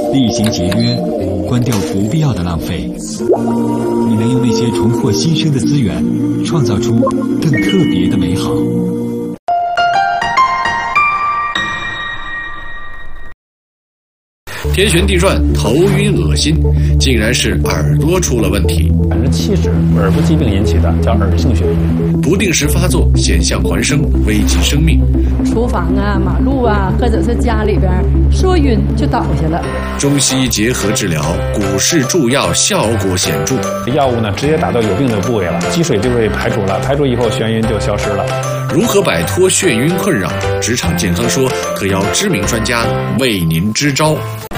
厉行节约，关掉不必要的浪费。你能用那些重获新生的资源，创造出更特别的美好。 天旋地转，头晕恶心，竟然是耳朵出了问题。 70%耳部疾病引起的，叫耳性眩晕。 不定时发作，险象环生，危及生命。 厨房啊、马路啊，或者是家里边说晕就倒下了。 中西医结合治疗，古式助药效果显著。 药物呢，直接打到有病的部位了，积水就被排除了，排除以后眩晕就消失了。 如何摆脱眩晕困扰？职场健康说特邀知名专家为您支招。